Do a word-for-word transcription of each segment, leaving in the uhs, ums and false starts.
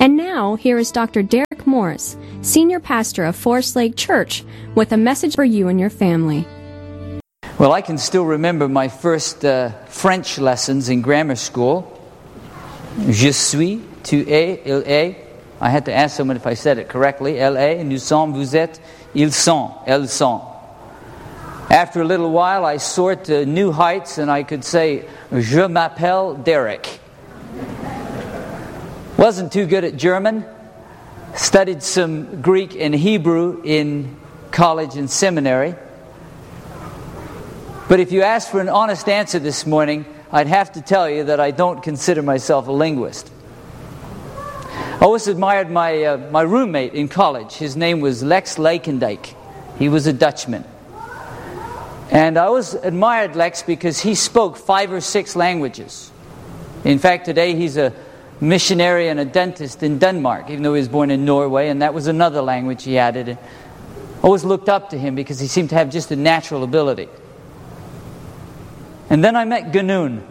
And now, here is Doctor Derek Morris, Senior Pastor of Forest Lake Church, with a message for you and your family. Well, I can still remember my first uh, French lessons in grammar school. Je suis, tu es, il est. I had to ask someone if I said it correctly. Elle est, nous sommes, vous êtes, ils sont, elles sont. After a little while, I soared to new heights and I could say, Je m'appelle Derek. Wasn't too good at German. Studied some Greek and Hebrew in college and seminary. But if you ask for an honest answer this morning, I'd have to tell you that I don't consider myself a linguist. I always admired my uh, my roommate in college. His name was Lex Lakendijk. He was a Dutchman. And I always admired Lex because he spoke five or six languages. In fact, today he's a missionary and a dentist in Denmark, even though he was born in Norway, and that was another language he added. I always looked up to him because he seemed to have just a natural ability. And then I met Ganoon.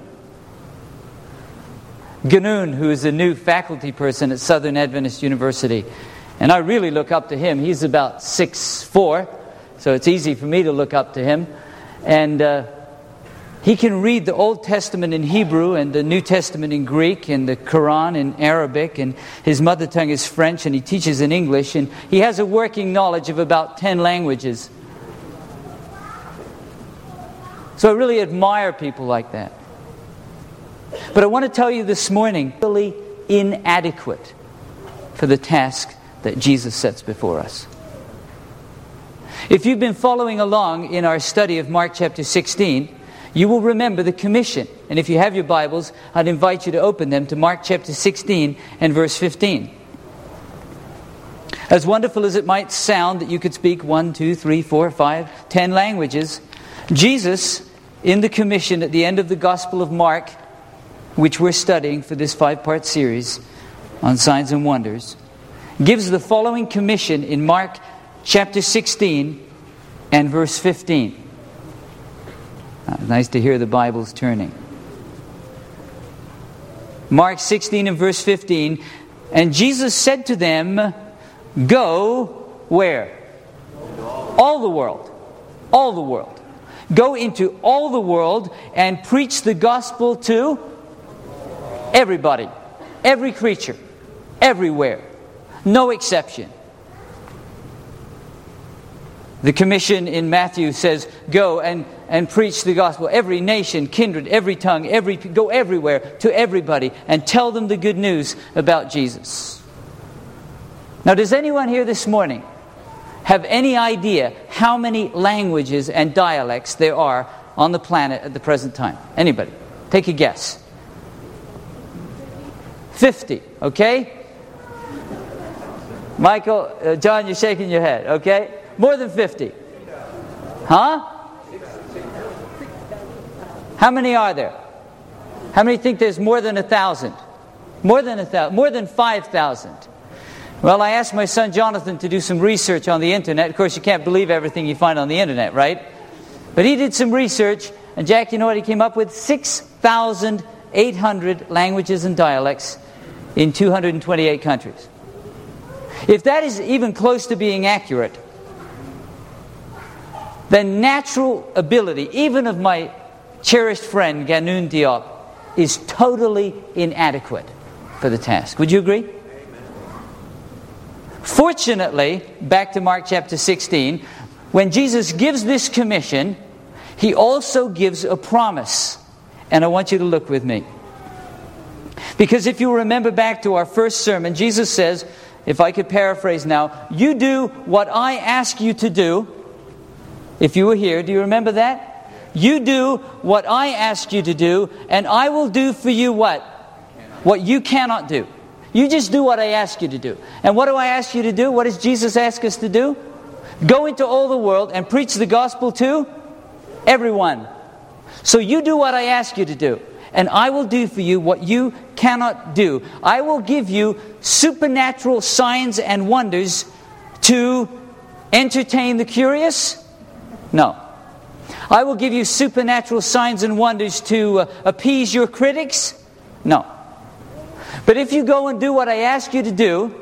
Ganoon, who is a new faculty person at Southern Adventist University. And I really look up to him. He's about six foot four, so it's easy for me to look up to him. And uh, he can read the Old Testament in Hebrew and the New Testament in Greek and the Quran in Arabic, and his mother tongue is French, and he teaches in English, and he has a working knowledge of about ten languages. So I really admire people like that. But I want to tell you this morning, really inadequate for the task that Jesus sets before us. If you've been following along in our study of Mark chapter sixteen, you will remember the commission. And if you have your Bibles, I'd invite you to open them to Mark chapter sixteen and verse fifteen. As wonderful as it might sound that you could speak one, two, three, four, five, ten languages, Jesus, in the commission at the end of the Gospel of Mark, which we're studying for this five-part series on signs and wonders, gives the following commission in Mark chapter sixteen and verse fifteen. Uh, nice to hear the Bible's turning. Mark sixteen and verse fifteen. And Jesus said to them, go where? All the world. All the world. Go into all the world and preach the gospel to everybody. Every creature. Everywhere. No exception. The commission in Matthew says, go and, and preach the gospel. Every nation, kindred, every tongue, every go everywhere to everybody and tell them the good news about Jesus. Now, does anyone here this morning have any idea how many languages and dialects there are on the planet at the present time? Anybody? Take a guess. fifty, okay? Michael, uh, John, you're shaking your head, okay? More than fifty. Huh? How many are there? How many think there's more than a thousand? More than a thousand. More than five thousand. Well, I asked my son Jonathan to do some research on the internet. Of course, you can't believe everything you find on the internet, right? But he did some research, and Jack, you know what he came up with? six thousand eight hundred languages and dialects in two hundred twenty-eight countries. If that is even close to being accurate, the natural ability, even of my cherished friend Ganoon Diop, is totally inadequate for the task. Would you agree? Amen. Fortunately, back to Mark chapter sixteen, when Jesus gives this commission, He also gives a promise. And I want you to look with me. Because if you remember back to our first sermon, Jesus says, if I could paraphrase now, you do what I ask you to do. If you were here, do you remember that? You do what I ask you to do, and I will do for you what? What you cannot do. You just do what I ask you to do. And what do I ask you to do? What does Jesus ask us to do? Go into all the world and preach the gospel to everyone. So you do what I ask you to do, and I will do for you what you cannot do. I will give you supernatural signs and wonders to entertain the curious? No. I will give you supernatural signs and wonders to uh, appease your critics? No. But if you go and do what I ask you to do,